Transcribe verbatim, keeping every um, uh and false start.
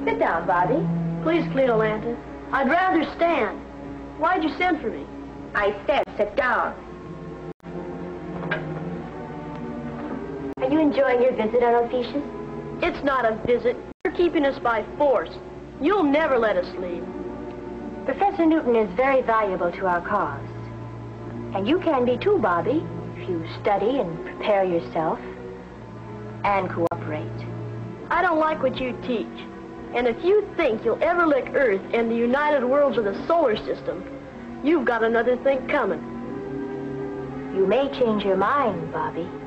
Sit down, Bobby. Please, Cleolanta. I'd rather stand. Why'd you send for me? I said sit down. Are you enjoying your visit on Ophiuchus? It's not a visit. You're keeping us by force. You'll never let us leave. Professor Newton is very valuable to our cause. And you can be too, Bobby, if you study and prepare yourself and cooperate. I don't like what you teach. And if you think you'll ever lick Earth and the United Worlds of the solar system, you've got another think coming. You may change your mind, Bobby.